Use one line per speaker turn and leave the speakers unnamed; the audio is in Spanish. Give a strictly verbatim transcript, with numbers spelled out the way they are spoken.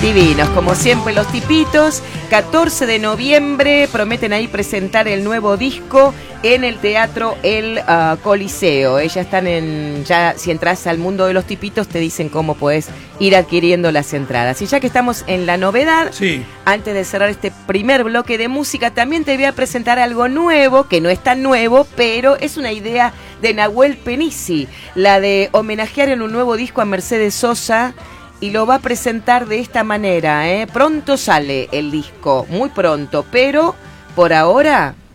Divinos, como siempre los tipitos. catorce de noviembre prometen ahí presentar el nuevo disco en el Teatro El uh, Coliseo. Ellas están en, ya si entras al mundo de los tipitos te dicen cómo puedes ir adquiriendo las entradas. Y ya que estamos en la novedad,
sí.
Antes de cerrar este primer bloque de música, también te voy a presentar algo nuevo, que no es tan nuevo, pero es una idea de Nahuel Penisi, la de homenajear en un nuevo disco a Mercedes Sosa. Y lo va a presentar de esta manera, ¿eh? Pronto sale el disco, muy pronto, pero por ahora